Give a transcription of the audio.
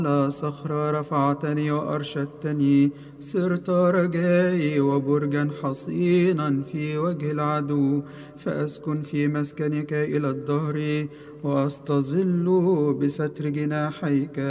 على صخرة رفعتني وأرشدتني، صرت رجائي وبرجا حصينا في وجه العدو، فأسكن في مسكنك إلى الدهر وأستظل بستر جناحيك.